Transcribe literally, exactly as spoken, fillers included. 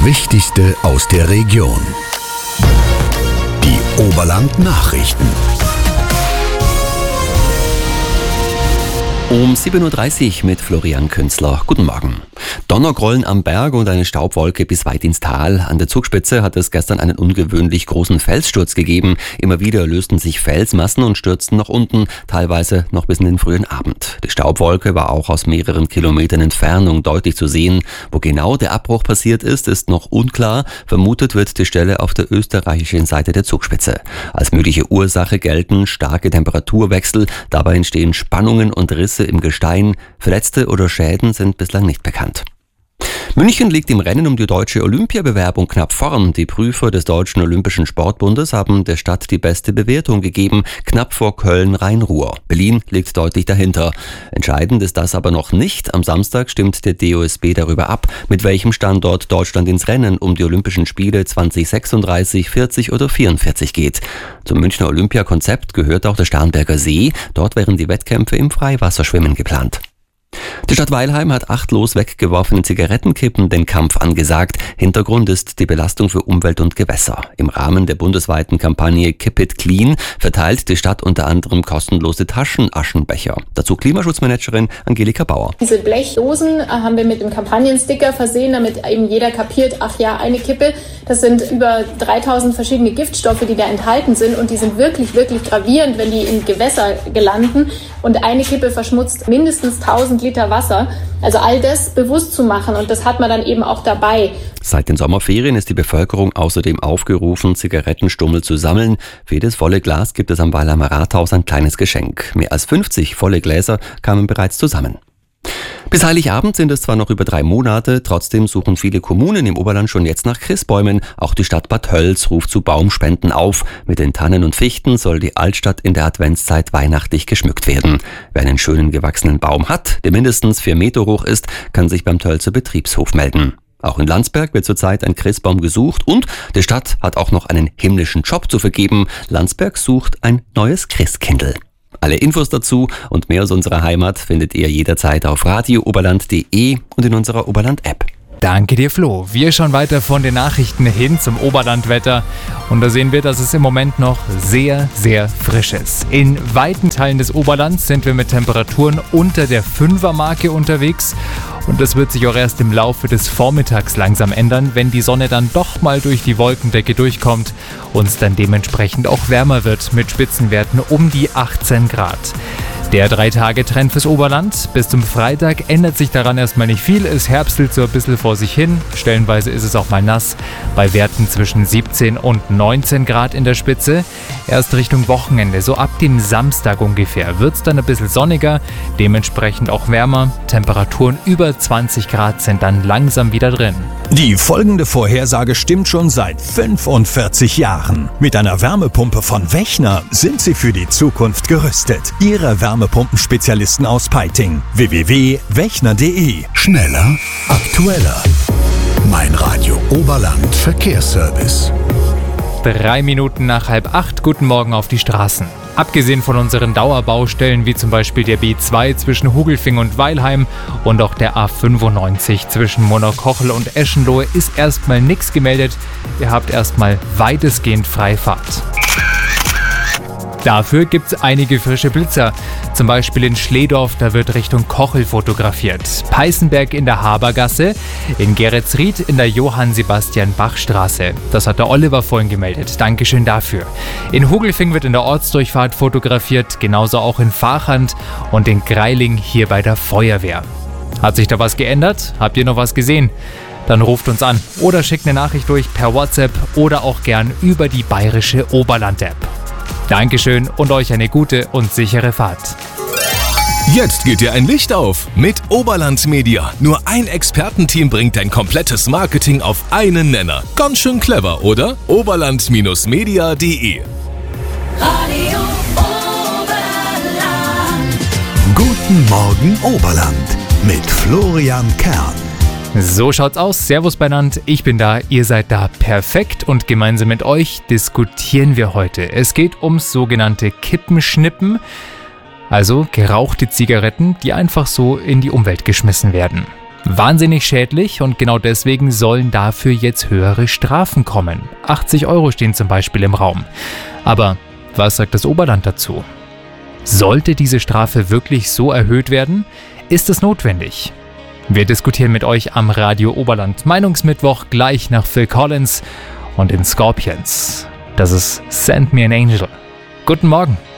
Wichtigste aus der Region. Die Oberland-Nachrichten. Um sieben Uhr dreißig mit Florian Künzler. Guten Morgen. Donnergrollen am Berg und eine Staubwolke bis weit ins Tal. An der Zugspitze hat es gestern einen ungewöhnlich großen Felssturz gegeben. Immer wieder lösten sich Felsmassen und stürzten nach unten, teilweise noch bis in den frühen Abend. Die Staubwolke war auch aus mehreren Kilometern Entfernung deutlich zu sehen. Wo genau der Abbruch passiert ist, ist noch unklar. Vermutet wird die Stelle auf der österreichischen Seite der Zugspitze. Als mögliche Ursache gelten starke Temperaturwechsel. Dabei entstehen Spannungen und Risse im Gestein. Verletzte oder Schäden sind bislang nicht bekannt. München liegt im Rennen um die deutsche Olympiabewerbung knapp vorn. Die Prüfer des Deutschen Olympischen Sportbundes haben der Stadt die beste Bewertung gegeben, knapp vor Köln-Rhein-Ruhr. Berlin liegt deutlich dahinter. Entscheidend ist das aber noch nicht. Am Samstag stimmt der D O S B darüber ab, mit welchem Standort Deutschland ins Rennen um die Olympischen Spiele zwanzig sechsunddreißig, vierzig oder vierundvierzig geht. Zum Münchner Olympiakonzept gehört auch der Starnberger See. Dort wären die Wettkämpfe im Freiwasserschwimmen geplant. Die Stadt Weilheim hat achtlos weggeworfene Zigarettenkippen den Kampf angesagt. Hintergrund ist die Belastung für Umwelt und Gewässer. Im Rahmen der bundesweiten Kampagne Keep It Clean verteilt die Stadt unter anderem kostenlose Taschenaschenbecher. Dazu Klimaschutzmanagerin Angelika Bauer. Diese Blechdosen haben wir mit dem Kampagnensticker versehen, damit eben jeder kapiert, ach ja, eine Kippe, das sind über dreitausend verschiedene Giftstoffe, die da enthalten sind und die sind wirklich, wirklich gravierend, wenn die in Gewässer gelanden. Und eine Kippe verschmutzt mindestens tausend Liter Wasser. Also all das bewusst zu machen und das hat man dann eben auch dabei. Seit den Sommerferien ist die Bevölkerung außerdem aufgerufen, Zigarettenstummel zu sammeln. Für jedes volle Glas gibt es am Weilheimer Rathaus ein kleines Geschenk. Mehr als fünfzig volle Gläser kamen bereits zusammen. Bis Heiligabend sind es zwar noch über drei Monate, trotzdem suchen viele Kommunen im Oberland schon jetzt nach Christbäumen. Auch die Stadt Bad Tölz ruft zu Baumspenden auf. Mit den Tannen und Fichten soll die Altstadt in der Adventszeit weihnachtlich geschmückt werden. Wer einen schönen gewachsenen Baum hat, der mindestens vier Meter hoch ist, kann sich beim Tölzer Betriebshof melden. Auch in Landsberg wird zurzeit ein Christbaum gesucht und die Stadt hat auch noch einen himmlischen Job zu vergeben. Landsberg sucht ein neues Christkindl. Alle Infos dazu und mehr aus unserer Heimat findet ihr jederzeit auf radio oberland punkt de und in unserer Oberland-App. Danke dir, Flo. Wir schauen weiter von den Nachrichten hin zum Oberlandwetter. Und da sehen wir, dass es im Moment noch sehr, sehr frisch ist. In weiten Teilen des Oberlands sind wir mit Temperaturen unter der Fünfermarke unterwegs. Und das wird sich auch erst im Laufe des Vormittags langsam ändern, wenn die Sonne dann doch mal durch die Wolkendecke durchkommt und es dann dementsprechend auch wärmer wird mit Spitzenwerten um die achtzehn Grad. Der Drei-Tage-Trend fürs Oberland. Bis zum Freitag ändert sich daran erstmal nicht viel. Es herbstelt so ein bisschen vor sich hin. Stellenweise ist es auch mal nass. Bei Werten zwischen siebzehn und neunzehn Grad in der Spitze. Erst Richtung Wochenende, so ab dem Samstag ungefähr, wird es dann ein bisschen sonniger. Dementsprechend auch wärmer. Temperaturen über zwanzig Grad sind dann langsam wieder drin. Die folgende Vorhersage stimmt schon seit fünfundvierzig Jahren. Mit einer Wärmepumpe von Wechner sind Sie für die Zukunft gerüstet. Ihre Wärmepumpenspezialisten aus Peiting. w w w punkt wechner punkt de. Schneller, aktueller. Mein Radio Oberland Verkehrsservice. Drei Minuten nach halb acht. Guten Morgen auf die Straßen. Abgesehen von unseren Dauerbaustellen wie zum Beispiel der B zwei zwischen Hugelfing und Weilheim und auch der A fünfundneunzig zwischen Monaukochel und Eschenlohe ist erstmal nichts gemeldet. Ihr habt erstmal weitestgehend Freifahrt. Dafür gibt es einige frische Blitzer. Zum Beispiel in Schledorf, da wird Richtung Kochel fotografiert. Peißenberg in der Habergasse, in Geretsried in der Johann-Sebastian-Bach-Straße. Das hat der Oliver vorhin gemeldet. Dankeschön dafür. In Hugelfing wird in der Ortsdurchfahrt fotografiert, genauso auch in Vachand und in Greiling hier bei der Feuerwehr. Hat sich da was geändert? Habt ihr noch was gesehen? Dann ruft uns an oder schickt eine Nachricht durch per WhatsApp oder auch gern über die bayerische Oberland-App. Dankeschön und euch eine gute und sichere Fahrt. Jetzt geht dir ein Licht auf mit Oberland Media. Nur ein Expertenteam bringt dein komplettes Marketing auf einen Nenner. Ganz schön clever, oder? oberland Bindestrich media punkt de. Radio Oberland. Guten Morgen Oberland mit Florian Kern. So schaut's aus. Servus beieinander. Ich bin da, ihr seid da. Perfekt. Und gemeinsam mit euch diskutieren wir heute. Es geht ums sogenannte Kippenschnippen. Also gerauchte Zigaretten, die einfach so in die Umwelt geschmissen werden. Wahnsinnig schädlich und genau deswegen sollen dafür jetzt höhere Strafen kommen. achtzig Euro stehen zum Beispiel im Raum. Aber was sagt das Oberland dazu? Sollte diese Strafe wirklich so erhöht werden? Ist es notwendig? Wir diskutieren mit euch am Radio Oberland Meinungsmittwoch gleich nach Phil Collins und den Scorpions. Das ist Send Me an Angel. Guten Morgen.